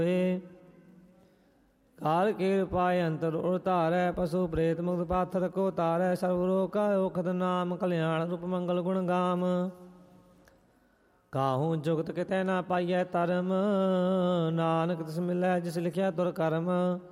ਕਾਲ ਕੀਰ ਪਾਏ ਅੰਤਰ ਉਰ ਧਾਰੈ ਪਸ਼ੂ ਪ੍ਰੇਤ ਮੁਕਤ ਪਾਥਰ ਕੋ ਤਾਰੈ ਸਰਬ ਰੋਗ ਕਾ ਔਖਦ ਨਾਮ ਕਲਿਆਣ ਰੂਪ ਮੰਗਲ ਗੁਣ ਗਾਮ ਕਾਹੂ ਜੁਗਤ ਕਿਤੈ ਨਾ ਪਾਈਐ ਧਰਮ ਨਾਨਕ ਤਿਸ ਮਿਲੈ ਜਿਸ ਲਿਖਿਆ ਤੁਰ ਕਰਮ